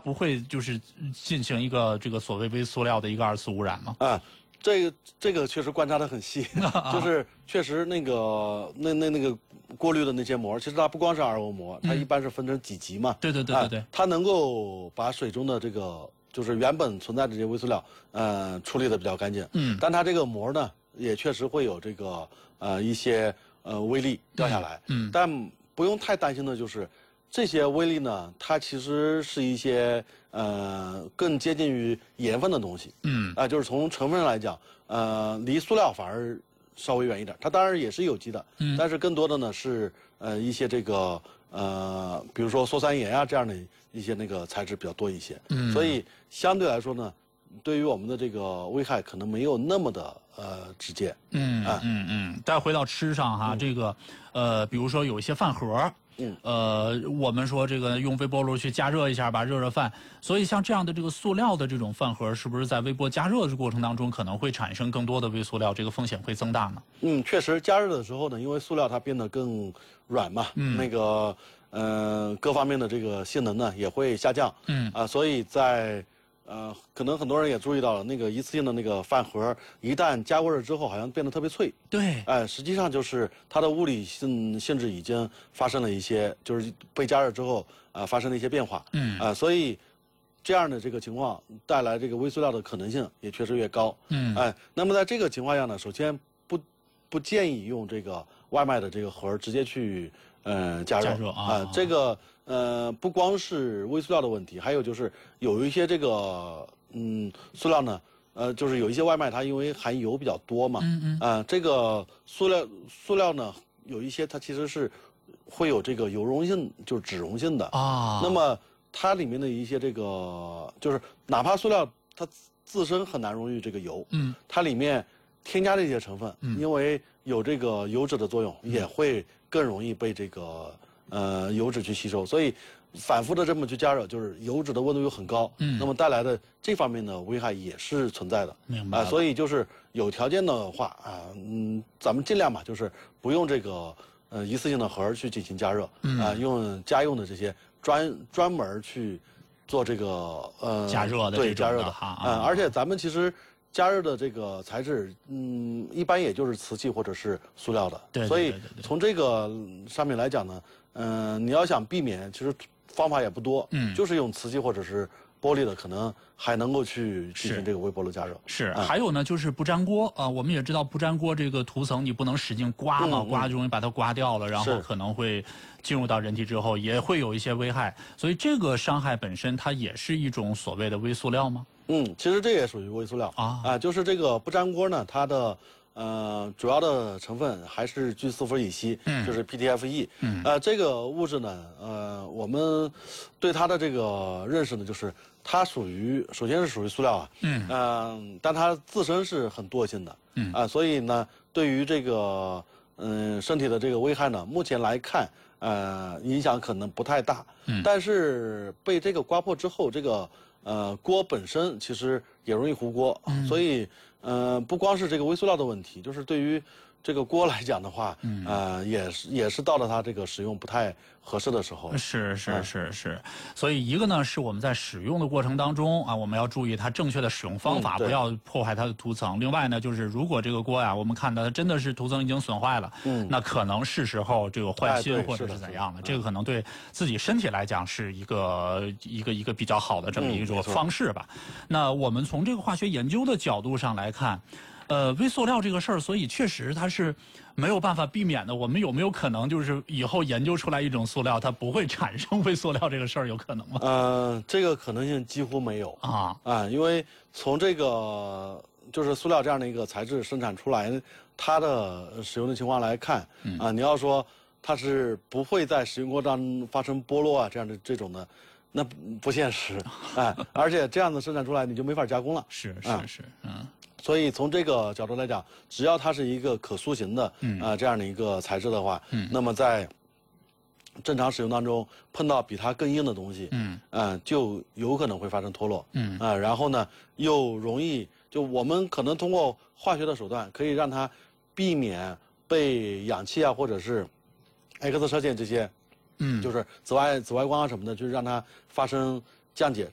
不会就是进行一个这个所谓微塑料的一个二次污染吗？ 啊，这个确实观察得很细，就是确实那个过滤的那些膜，其实它不光是 RO 膜，它一般是分成几级嘛。 对， 它能够把水中的这个就是原本存在的这些微塑料，处理的比较干净。但它这个膜呢，也确实会有这个一些微粒掉下来。但不用太担心的就是。这些微粒呢，它其实是一些更接近于盐分的东西，就是从成分上来讲，离塑料反而稍微远一点。它当然也是有机的，但是更多的呢是一些这个比如说羧酸盐啊这样的一些那个材质比较多一些，所以相对来说呢，对于我们的这个危害可能没有那么的直接。 再回到吃上哈，这个比如说有一些饭盒。我们说这个用微波炉去加热一下吧，热饭。所以像这样的这个塑料的这种饭盒，是不是在微波加热的过程当中可能会产生更多的微塑料，这个风险会增大呢？ 确实加热的时候呢，因为塑料它变得更软嘛，那个各方面的这个性能呢也会下降。所以在可能很多人也注意到了，那个一次性的那个饭盒，一旦加过热之后，好像变得特别脆。 对， 实际上就是它的物理性质已经发生了一些，就是被加热之后发生了一些变化。所以这样的这个情况带来这个微塑料的可能性也确实越高。那么在这个情况下呢，首先不建议用这个外卖的这个盒直接去加热啊，这个。不光是微塑料的问题，还有就是有一些这个塑料呢，就是有一些外卖它因为含油比较多嘛，这个塑料呢有一些它其实是会有这个油溶性，就是脂溶性的啊。那么它里面的一些这个就是哪怕塑料它自身很难溶于这个油，它里面添加的一些成分，因为有这个油脂的作用，也会更容易被这个。油脂去吸收，所以反复的这么去加热，就是油脂的温度又很高，那么带来的这方面的危害也是存在的。 明白。 所以就是有条件的话咱们尽量嘛，就是不用这个一次性的盒去进行加热，用家用的这些专门去做这个加热的对加热的而且咱们其实。加热的这个材质，一般也就是瓷器或者是塑料的， 对。 所以从这个上面来讲呢，你要想避免，其实方法也不多，就是用瓷器或者是玻璃的，可能还能够去进行这个微波炉加热。 是，还有呢，就是不粘锅啊，我们也知道不粘锅这个涂层你不能使劲刮嘛，刮就容易把它刮掉了，然后可能会进入到人体之后也会有一些危害，所以这个伤害本身它也是一种所谓的微塑料吗？ 其实这也属于微塑料就是这个不粘锅呢，它的主要的成分还是聚四氟乙烯，就是 PTFE。这个物质呢，我们对它的这个认识呢，就是它首先是属于塑料但它自身是很惰性的，所以呢，对于这个身体的这个危害呢，目前来看，影响可能不太大。但是被这个刮破之后，这个锅本身其实也容易糊锅，所以不光是这个微塑料的问题，就是对于这个锅来讲的话，也是到了它这个使用不太合适的时候。 是，所以一个呢是我们在使用的过程当中我们要注意它正确的使用方法，不要破坏它的涂层。另外呢，就是如果这个锅我们看到它真的是涂层已经损坏了，那可能是时候这个换新或者是怎样的，这个可能对自己身体来讲是一个比较好的这么一种方式吧。那我们从这个化学研究的角度上来看。微塑料这个事儿，所以确实它是没有办法避免的。我们有没有可能就是以后研究出来一种塑料，它不会产生微塑料这个事儿，有可能吗？ 这个可能性几乎没有因为从这个就是塑料这样的一个材质生产出来，它的使用的情况来看你要说它是不会在使用过程当中发生剥落这样的这种的。那不现实而且这样子生产出来你就没法加工了。 是所以从这个角度来讲，只要它是一个可塑形的这样的一个材质的话，那么在正常使用当中碰到比它更硬的东西，就有可能会发生脱落，然后呢又容易就我们可能通过化学的手段可以让它避免被氧气或者是 X 射线这些，就是紫外光什么的，就是让它发生降解，